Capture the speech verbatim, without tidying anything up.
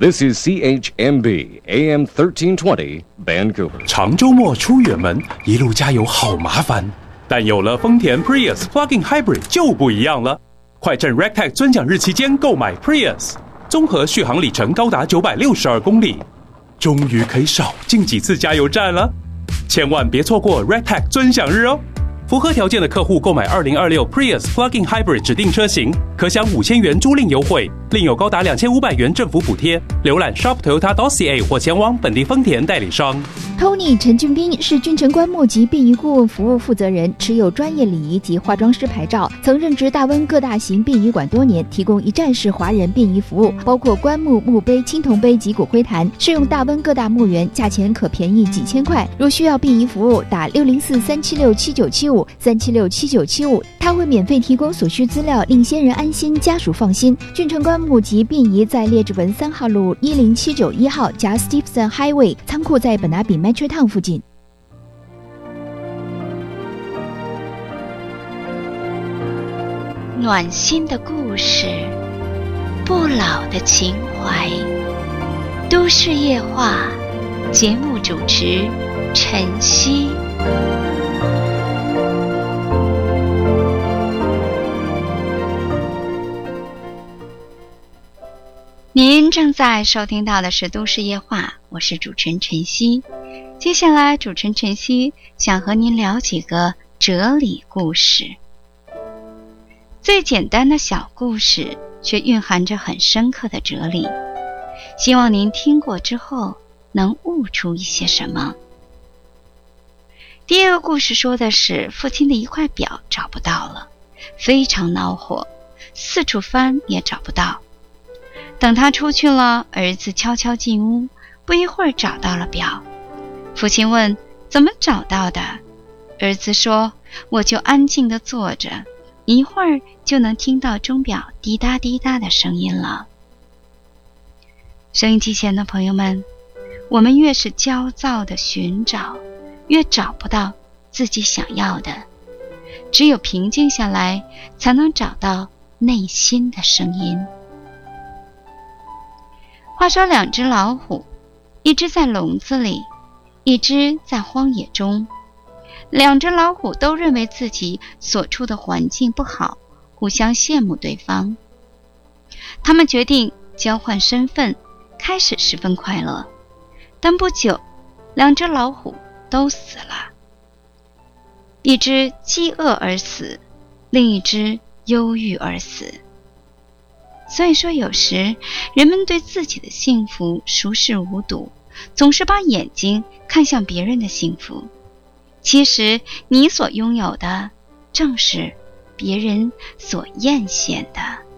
This is C H M B A M thirteen twenty Vancouver。 长周末出远门，一路加油好麻烦，但有了丰田 Prius Plug-in Hybrid 就不一样了。快趁 Rectech 尊奖日期间购买 Prius， 综合续航里程高达九百六十二公里，终于可以少进几次加油站了。千万别错过 Rectech 尊享日哦！符合条件的客户购买二零二六 Prius Plug-in Hybrid 指定车型，可享五千元租赁优惠，另有高达两千五百元政府补贴。浏览 shop toyota dot c a 或前往本地丰田代理商。 Tony 陈俊斌是俊成棺木及殡仪顾问服务负责人，持有专业礼仪及化妆师牌照，曾任职大温各大型殡仪馆多年，提供一站式华人殡仪服务，包括棺木、墓碑、青铜碑及骨灰坛，适用大温各大墓园，价钱可便宜几千块。若需要殡仪服务，打六零四三七六七九七五三七六七九七五，他会免费提供所需资料，令先人安心，家属放心。俊成棺木及殡仪在列治文三号路一零七九一号加 Stevenson Highway， 仓库在本拿比 Metro Town 附近。 暖心的故事，不老的情怀，都市夜话，节目主持晨曦。您正在收听到的是都市夜话，我是主持人晨曦。接下来主持人晨曦想和您聊几个哲理故事。最简单的小故事，却蕴含着很深刻的哲理，希望您听过之后能悟出一些什么。第一个故事说的是父亲的一块表找不到了，非常恼火，四处翻也找不到。等他出去了，儿子悄悄进屋，不一会儿找到了表。父亲问：怎么找到的？儿子说：我就安静地坐着，一会儿就能听到钟表滴答滴答的声音了。收音机前的朋友们，我们越是焦躁地寻找，越找不到自己想要的。只有平静下来，才能找到内心的声音。话说两只老虎，一只在笼子里，一只在荒野中。两只老虎都认为自己所处的环境不好，互相羡慕对方。他们决定交换身份，开始十分快乐。但不久，两只老虎都死了。一只饥饿而死，另一只忧郁而死。所以说，有时人们对自己的幸福熟视无睹，总是把眼睛看向别人的幸福。其实你所拥有的，正是别人所艳羡的。